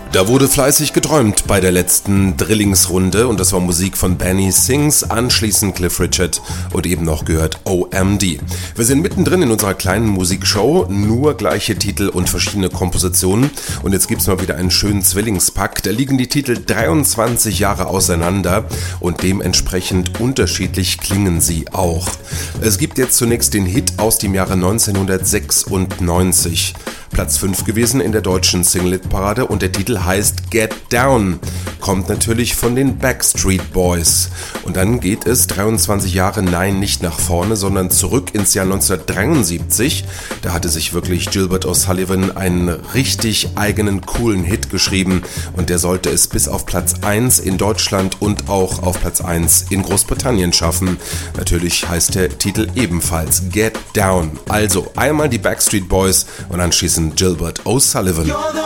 Da wurde fleißig geträumt bei der letzten Drillingsrunde und das war Musik von Benny Sings, anschließend Cliff Richard und eben noch gehört OMD. Wir sind mittendrin in unserer kleinen Musikshow, nur gleiche Titel und verschiedene Kompositionen und jetzt gibt's mal wieder einen schönen Zwillingspack. Da liegen die Titel 23 Jahre auseinander und dementsprechend unterschiedlich klingen sie auch. Es gibt jetzt zunächst den Hit aus dem Jahre 1996. Platz 5 gewesen in der deutschen Single-Parade und der Titel heißt Get Down, kommt natürlich von den Backstreet Boys. Und dann geht es 23 Jahre, nein, nicht nach vorne, sondern zurück ins Jahr 1973. Da hatte sich wirklich Gilbert O'Sullivan einen richtig eigenen, coolen Hit geschrieben und der sollte es bis auf Platz 1 in Deutschland und auch auf Platz 1 in Großbritannien schaffen. Natürlich heißt der Titel ebenfalls Get Down. Also einmal die Backstreet Boys und anschließend Gilbert O'Sullivan.